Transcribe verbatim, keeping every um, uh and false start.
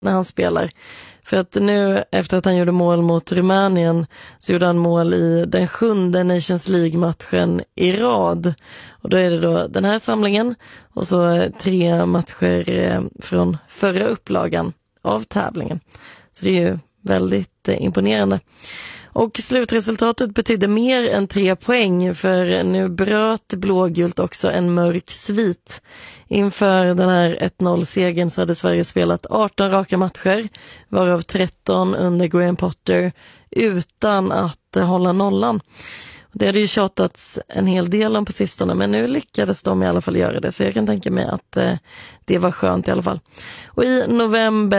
när han spelar. För att nu, efter att han gjorde mål mot Rumänien, så gjorde han mål i den sjunde Nations League-matchen i rad. Och då är det då den här samlingen och så tre matcher från förra upplagan av tävlingen. Så det är ju väldigt imponerande. Och slutresultatet betydde mer än tre poäng, för nu bröt blågult också en mörk svit. Inför den här ett noll-segern så hade Sverige spelat arton raka matcher, varav tretton under Graham Potter, utan att hålla nollan. Det hade ju tjatats en hel del om på sistone, men nu lyckades de i alla fall göra det. Så jag kan tänka mig att eh, det var skönt i alla fall. Och i november